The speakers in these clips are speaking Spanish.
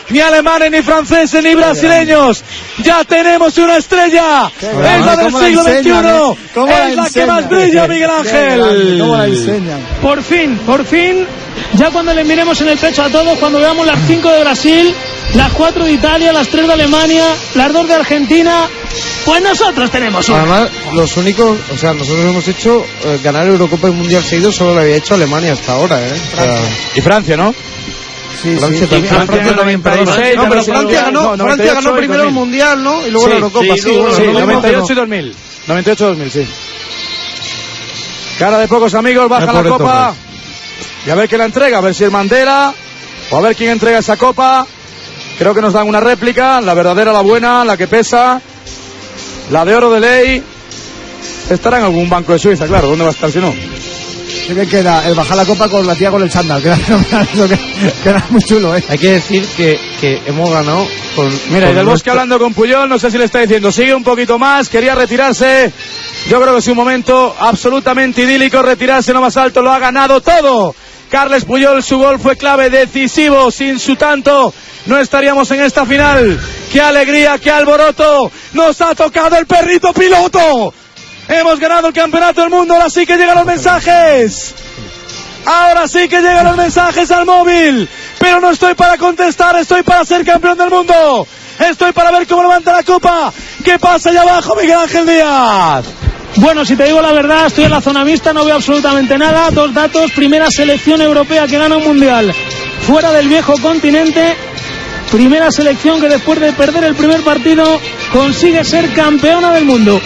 ni alemanes, ni franceses, ni brasileños. Ya tenemos una estrella. Es la del siglo XXI. Es la que más brilla, Miguel Ángel. ¿Cómo la enseñan? Por fin, ya cuando le miremos en el pecho a todos, cuando veamos las 5 de Brasil, las 4 de Italia, las 3 de Alemania, las 2 de Argentina, pues nosotros tenemos una. Además, los únicos, o sea, nosotros hemos hecho ganar Eurocopa y Mundial seguido, solo lo había hecho Alemania hasta ahora, Y Francia, ¿no? Sí, Francia también. Francia 96. No, pero Francia ganó primero el Mundial, ¿no? Y luego la Eurocopa. Sí, 98 y 2000. 98-2000, sí. Cara de pocos amigos, baja la copa. Y a ver quién la entrega, a ver si es Mandela o a ver quién entrega esa copa. Creo que nos dan una réplica, la verdadera, la buena, la que pesa, la de oro de ley. Estará en algún banco de Suiza, claro, ¿dónde va a estar si no? Qué bien queda el bajar la copa con la tía con el chándal, queda muy chulo, ¿eh? Hay que decir que hemos ganado con... Mira, y Del Bosque hablando con Puyol, no sé si le está diciendo, sigue un poquito más, quería retirarse. Yo creo que es un momento absolutamente idílico, retirarse lo más alto, lo ha ganado todo. Carles Puyol, su gol fue clave, decisivo, sin su tanto no estaríamos en esta final. ¡Qué alegría, qué alboroto! ¡Nos ha tocado el perrito piloto! ¡Hemos ganado el campeonato del mundo! ¡Ahora sí que llegan los mensajes! ¡Ahora sí que llegan los mensajes al móvil! Pero no estoy para contestar, estoy para ser campeón del mundo. Estoy para ver cómo levanta la copa. ¿Qué pasa allá abajo, Miguel Ángel Díaz? Bueno, si te digo la verdad, estoy en la zona mixta, no veo absolutamente nada. 2 datos: primera selección europea que gana un mundial fuera del viejo continente. Primera selección que después de perder el primer partido consigue ser campeona del mundo.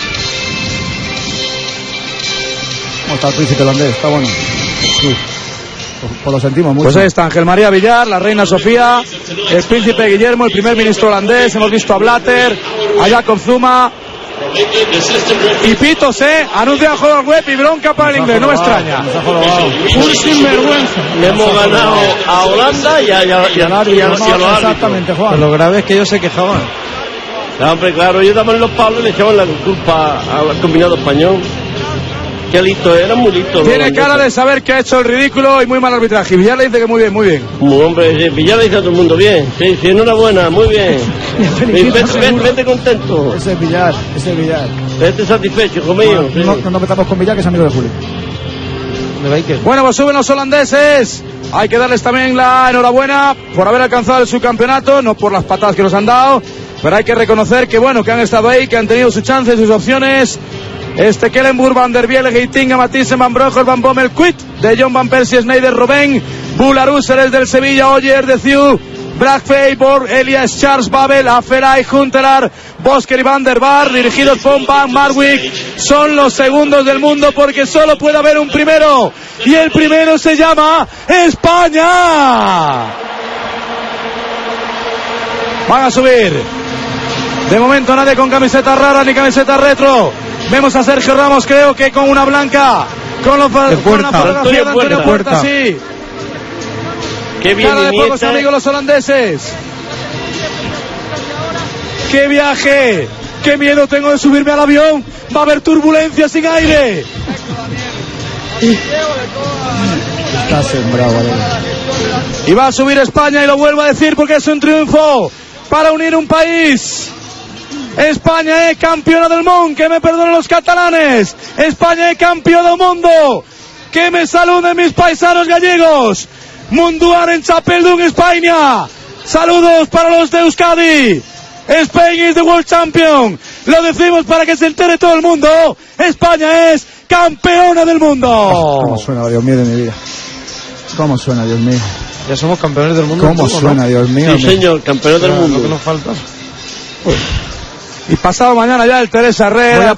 ¿Cómo está el príncipe holandés? Está bueno. Sí. Pues lo sentimos mucho. Pues ahí está Ángel María Villar, la reina Sofía, el príncipe Guillermo, el primer ministro holandés. Hemos visto a Blatter, a Jacob Zuma. Y pitos, anuncia juego web y bronca para el inglés, no me extraña. Un sinvergüenza. Le hemos ganado a Holanda y a los árbitros. Exactamente, Juan. Lo grave es que ellos se quejaban. No, hombre, claro, ellos daban los palos y le echaban la culpa al combinado español. Qué listo, eran muy listos. Tiene cara de saber que ha hecho el ridículo y muy mal arbitraje. Villar le dice que muy bien, muy bien. Hombre, Villar le dice a todo el mundo bien. Sí, enhorabuena, muy bien. Vete contento. Ese es Villar, Vete satisfecho, hijo mío. No nos metamos con Villar, que es amigo de Julio. Bueno, pues suben los holandeses. Hay que darles también la enhorabuena por haber alcanzado el subcampeonato, no por las patadas que nos han dado, pero hay que reconocer que bueno, que han estado ahí, que han tenido su chance, sus opciones. Kellenburg, Van der Biel, Heitinga, Matisse, Van Breugel, Van Bommel, Quit, De Jong, Van Persie, Schneider, Robben, Bularus, es del Sevilla, Oyer, de Ciu, Brad Feyborg, Elias, Charles, Babel, Aferay, Huntelaar, Bosker y Van der Bar, dirigidos por Van Marwijk. Son los segundos del mundo porque solo puede haber un primero, y el primero se llama España. Van a subir. De momento nadie con camiseta rara ni camiseta retro. Vemos a Sergio Ramos, creo que con una blanca, con la fotografía de Antonio Puerta, sí. Qué bien, cara de pocos amigos los holandeses. ¡Qué viaje! ¡Qué miedo tengo de subirme al avión! ¡Va a haber turbulencia sin aire! Está sembrado, ¿vale? Y va a subir España, y lo vuelvo a decir porque es un triunfo para unir un país. España es campeona del mundo, que me perdonen los catalanes. España es campeona del mundo, que me saluden mis paisanos gallegos. Munduar en Chapeldún, España. Saludos para los de Euskadi. Spain is the world champion. Lo decimos para que se entere todo el mundo. España es campeona del mundo. ¿Cómo suena, Dios mío de mi vida? ¿Cómo suena, Dios mío? Ya somos campeones del mundo. ¿Cómo suena, Dios mío? Sí, señor, campeones del mundo. Lo que nos falta. Y pasado mañana ya el Teresa Herrera. Voy a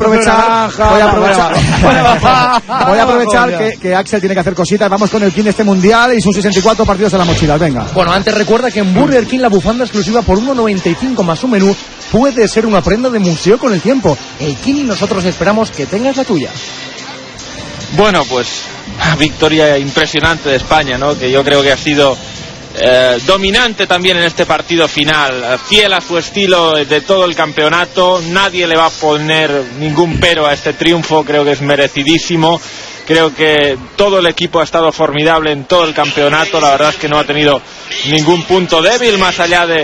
aprovechar que Axel tiene que hacer cositas. Vamos con el King de este mundial y sus 64 partidos en las mochilas. Venga. Bueno, antes recuerda que en Burger King la bufanda exclusiva por 1,95 más un menú puede ser una prenda de museo con el tiempo. El King y nosotros esperamos que tengas la tuya. Bueno, pues victoria impresionante de España, ¿no? Que yo creo que ha sido dominante también en este partido final, fiel a su estilo de todo el campeonato. Nadie le va a poner ningún pero a este triunfo, creo que es merecidísimo. Creo que todo el equipo ha estado formidable en todo el campeonato. La verdad es que no ha tenido ningún punto débil más allá de